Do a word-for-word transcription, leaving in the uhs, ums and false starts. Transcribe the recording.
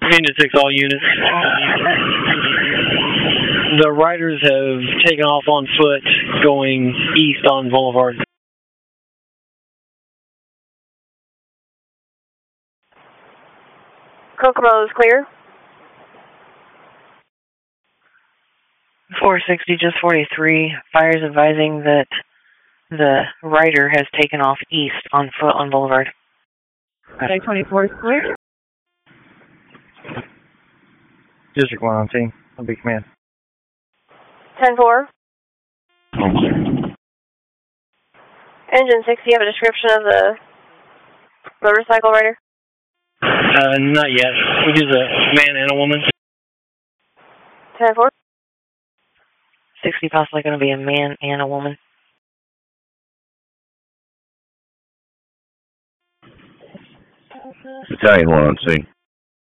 Union six, all units. The riders have taken off on foot going east on Boulevard. Kokomo is clear. four sixty, just forty-three. Fires advising that the rider has taken off east on foot on Boulevard. Okay, twenty-four is clear. District one on scene. I'll be command. ten four. Engine six, do you have a description of the motorcycle rider? Uh, not yet. We use a man and a woman. ten four. sixty, possibly going to be a man and a woman. Battalion one on scene.